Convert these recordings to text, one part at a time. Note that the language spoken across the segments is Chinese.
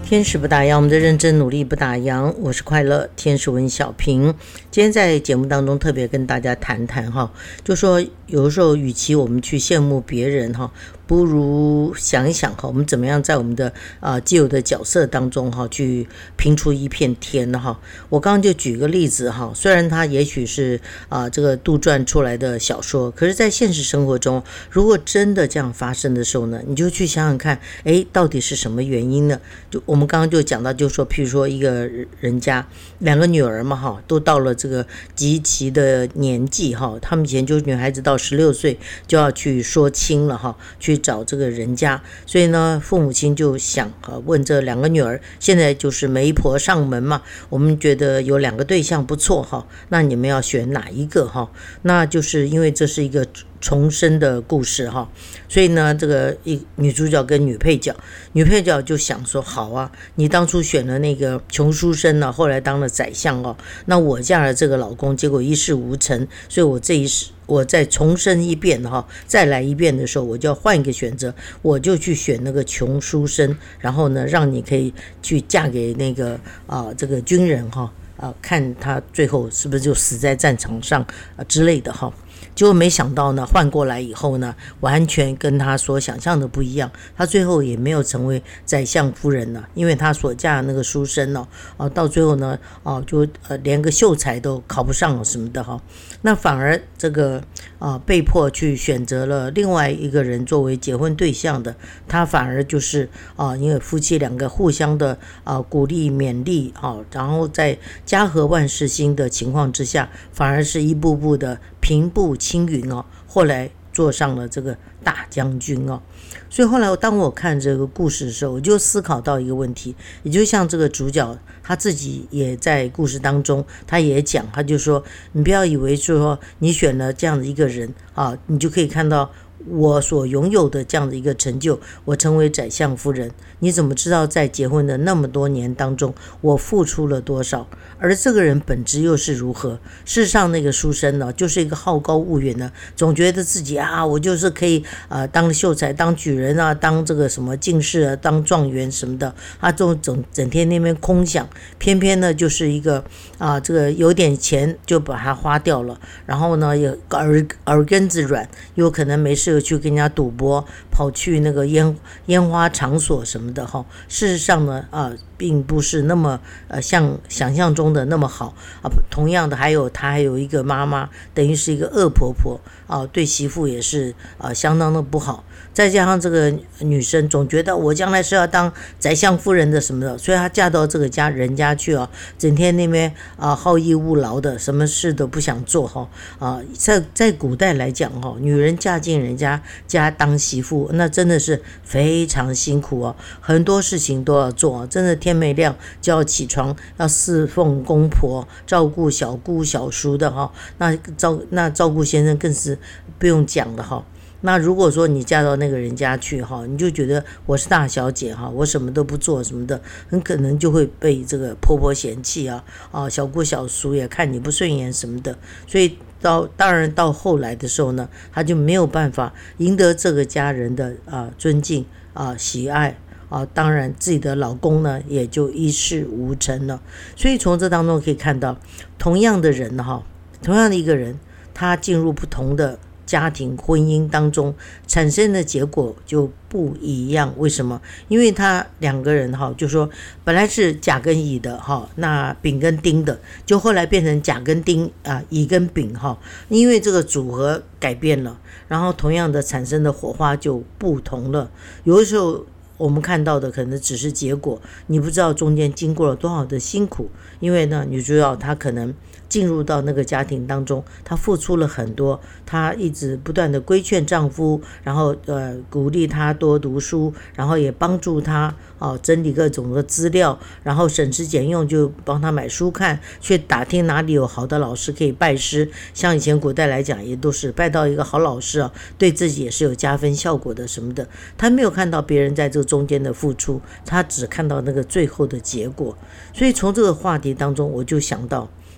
天使不打烊，我们的认真努力不打烊。我是快乐天使文小平。今天在节目当中特别跟大家谈谈哈，就说有的时候与其我们去羡慕别人哈，不如想一想哈，我们怎么样在我们的既有的角色当中哈，去拼出一片天哈。我刚刚就举个例子哈，虽然它也许是这个杜撰出来的小说，可是在现实生活中，如果真的这样发生的时候呢，你就去想想看，到底是什么原因呢？就我们刚刚就讲到，就说譬如说一个人家两个女儿嘛哈，都到了这个极其的年纪哈，他们以前就是女孩子到16岁就要去说亲了哈，去找这个人家，所以呢，父母亲就想问这两个女儿，现在就是媒婆上门嘛，我们觉得有两个对象不错哈，那你们要选哪一个哈？那就是因为这是一个重生的故事哈，所以呢，这个女主角跟女配角就想说，好啊，你当初选了那个穷书生呢，后来当了宰相哦，那我嫁了这个老公，结果一事无成，所以我这一世我再重生一遍哈，再来一遍的时候，我就要换一个选择，我就去选那个穷书生，然后呢，让你可以去嫁给那个这个军人哈，看他最后是不是就死在战场上之类的哈。结果没想到呢，换过来以后呢，完全跟他所想象的不一样。他最后也没有成为宰相夫人呢，因为他所嫁的那个书生呢，到最后呢，就连个秀才都考不上了什么的哈。那反而这个被迫去选择了另外一个人作为结婚对象的，他反而就是因为夫妻两个互相的鼓励勉励然后在家和万事兴的情况之下，反而是一步步的平步青云后来坐上了这个大将军所以后来当我看这个故事的时候，我就思考到一个问题，也就像这个主角他自己也在故事当中，他也讲，他就说，你不要以为说你选了这样的一个人你就可以看到我所拥有的这样的一个成就，我成为宰相夫人，你怎么知道在结婚的那么多年当中我付出了多少，而这个人本质又是如何？事实上那个书生呢，就是一个好高骛远呢，总觉得自己我就是可以当秀才，当举人当这个什么进士当状元什么的，他整天那边空想，偏偏呢就是一个这个有点钱就把它花掉了，然后呢也耳根子软，有可能没事去跟人家赌博，跑去那个烟花场所什么的哈。事实上呢并不是那么像想象中的那么好同样的他还有一个妈妈，等于是一个恶婆婆对媳妇也是相当的不好。再加上这个女生总觉得我将来是要当宰相夫人的什么的，所以她嫁到这个人家去整天那边好逸恶劳的，什么事都不想做在古代来讲女人嫁进人家当媳妇，那真的是非常辛苦很多事情都要做真的天没亮就要起床，要侍奉公婆，照顾小姑小叔的那照顾先生更是不用讲的那如果说你嫁到那个人家去你就觉得我是大小姐我什么都不做什么的，很可能就会被这个婆婆嫌弃小姑小叔也看你不顺眼什么的，所以当然到后来的时候呢，她就没有办法赢得这个家人的尊敬喜爱当然自己的老公呢也就一事无成了。所以从这当中可以看到，同样的人同样的一个人，他进入不同的家庭婚姻当中产生的结果就不一样。为什么？因为他两个人就说本来是甲跟乙的那丙跟丁的，就后来变成甲跟丁乙跟丙因为这个组合改变了，然后同样的产生的火花就不同了。有的时候我们看到的可能只是结果，你不知道中间经过了多少的辛苦。因为呢，女主角她可能进入到那个家庭当中，她付出了很多，她一直不断的规劝丈夫，然后鼓励他多读书，然后也帮助他整理各种的资料，然后省吃俭用就帮他买书看，去打听哪里有好的老师可以拜师。像以前古代来讲，也都是拜到一个好老师对自己也是有加分效果的什么的。他没有看到别人在这中间的付出，他只看到那个最后的结果。所以从这个话题当中，我就想到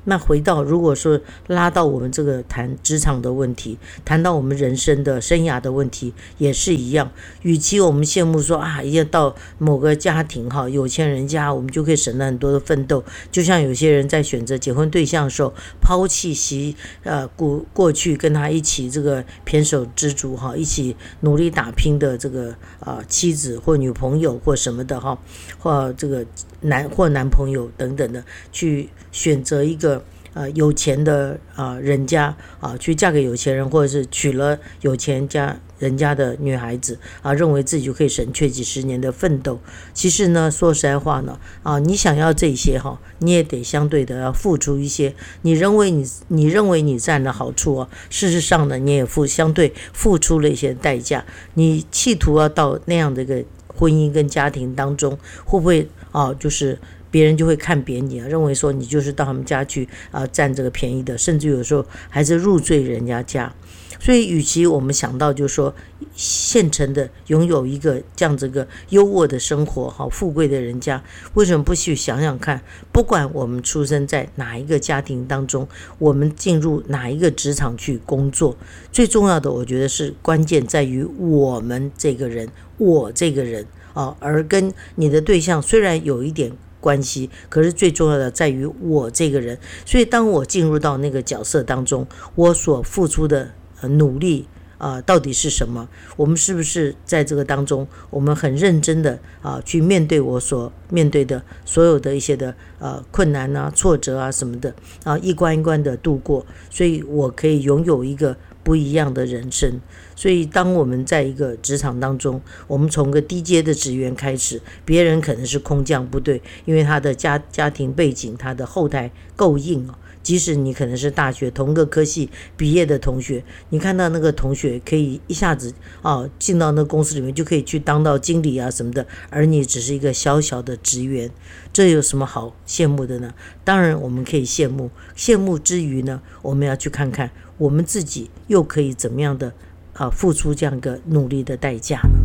那回到如果说拉到我们这个谈职场的问题，谈到我们人生的生涯的问题也是一样，与其我们羡慕说啊，一定要到某个家庭哈，有钱人家，我们就可以省了很多的奋斗，就像有些人在选择结婚对象的时候，抛弃过去跟他一起这个胼手胝足哈，一起努力打拼的这个妻子或女朋友或什么的哈，或这个男朋友等等的，去选择一个有钱的人家去嫁给有钱人，或者是娶了有钱人家的女孩子认为自己就可以省却几十年的奋斗。其实呢，说实在话呢你想要这些你也得相对的要付出一些。你认为你占了好处事实上呢，你也相对付出了一些代价。你企图要到那样的一个婚姻跟家庭当中，会不会就是别人就会看扁你认为说你就是到他们家去占这个便宜的，甚至有时候还是入赘人家家。所以与其我们想到就是说现成的拥有一个这样子个优渥的生活富贵的人家，为什么不去想想看，不管我们出生在哪一个家庭当中，我们进入哪一个职场去工作，最重要的我觉得是关键在于我这个人而跟你的对象虽然有一点关系，可是最重要的在于我这个人。所以当我进入到那个角色当中，我所付出的努力到底是什么？我们是不是在这个当中，我们很认真的去面对我所面对的所有的一些的困难挫折什么的一关一关的度过，所以我可以拥有一个不一样的人生。所以当我们在一个职场当中，我们从个低阶的职员开始，别人可能是空降部队，因为他的家庭背景，他的后台够硬即使你可能是大学同个科系毕业的同学，你看到那个同学可以一下子进到那个公司里面，就可以去当到经理什么的，而你只是一个小小的职员，这有什么好羡慕的呢？当然我们可以羡慕之余呢，我们要去看看我们自己又可以怎么样的付出这样一个努力的代价呢？